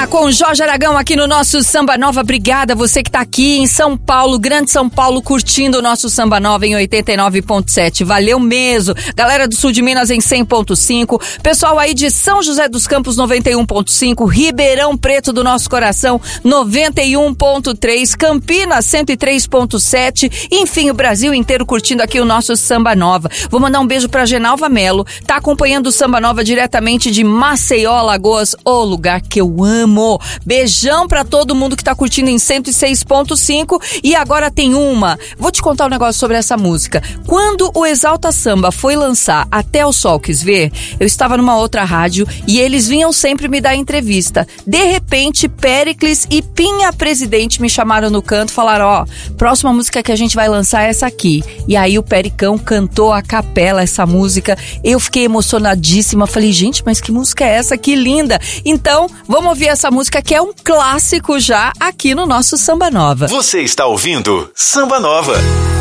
com o Jorge Aragão aqui no nosso Samba Nova. Obrigada você que tá aqui em São Paulo, Grande São Paulo, curtindo o nosso Samba Nova em 89.7. Valeu mesmo. Galera do sul de Minas em 100.5. Pessoal aí de São José dos Campos 91.5. Ribeirão Preto do nosso coração 91.3. Campinas 103.7. Enfim, o Brasil inteiro curtindo aqui o nosso Samba Nova. Vou mandar um beijo pra Genalva Melo. Tá acompanhando o Samba Nova diretamente de Maceió, Alagoas, o lugar que eu amo. Beijão pra todo mundo que tá curtindo em 106.5. E agora tem uma. Vou te contar um negócio sobre essa música. Quando o Exalta Samba foi lançar Até o Sol Quis Ver, eu estava numa outra rádio e eles vinham sempre me dar entrevista. De repente, Péricles e Pinha Presidente me chamaram no canto e falaram, ó, próxima música que a gente vai lançar é essa aqui. E aí o Pericão cantou a capela essa música. Eu fiquei emocionadíssima. Falei, gente, mas que música é essa? Que linda! Então, vamos ouvir essa música que é um clássico já aqui no nosso Samba Nova. Você está ouvindo Samba Nova.